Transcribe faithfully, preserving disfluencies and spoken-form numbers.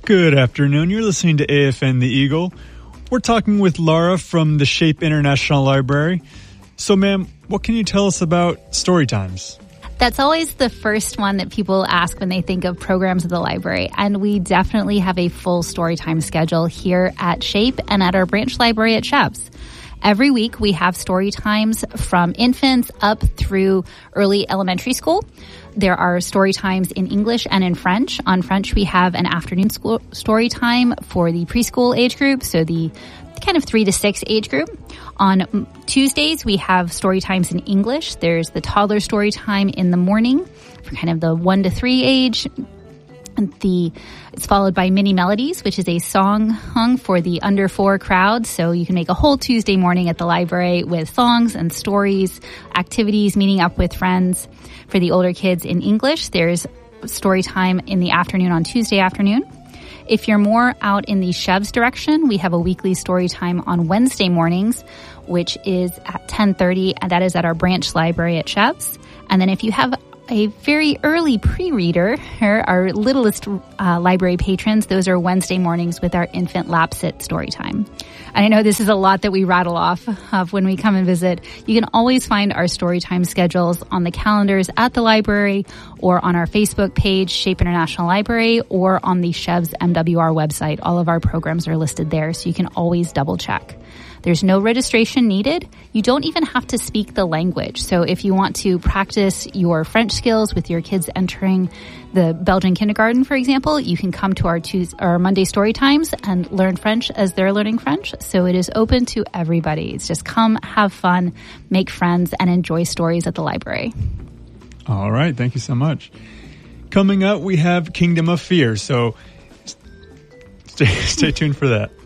Good afternoon. You're listening to A F N The Eagle. We're talking with Laura from the Shape International Library. So, ma'am, what can you tell us about story times? That's always the first one that people ask when they think of programs at the library. And we definitely have a full story time schedule here at Shape and at our branch library at Sheps. Every week we have story times from infants up through early elementary school. There are story times in English and in French. On French, we have an afternoon school story time for the preschool age group, so the kind of three to six age group. On Tuesdays, we have story times in English. There's the toddler story time in the morning for kind of the one to three age. And the it's followed by Mini Melodies, which is a song hung for the under four crowd. So you can make a whole Tuesday morning at the library with songs and stories, activities, meeting up with friends. For the older kids in English, there's story time in the afternoon on Tuesday afternoon. If you're more out in the Chevs direction, we have a weekly story time on Wednesday mornings, which is at ten thirty, and that is at our branch library at Chevs. And then if you have a very early pre-reader, our littlest uh, library patrons, those are Wednesday mornings with our infant lap sit story time. And I know this is a lot that we rattle off of when we come and visit. You can always find our story time schedules on the calendars at the library or on our Facebook page, Shape International Library, or on the Chevs M W R website. All of our programs are listed there, so you can always double check. There's no registration needed. You don't even have to speak the language. So if you want to practice your French skills with your kids entering the Belgian kindergarten, for example, you can come to our Tuesday, our Monday story times and learn French as they're learning French. So it is open to everybody. It's just come, have fun, make friends, and enjoy stories at the library. All right. Thank you so much. Coming up, we have Kingdom of Fear. So stay, stay tuned for that.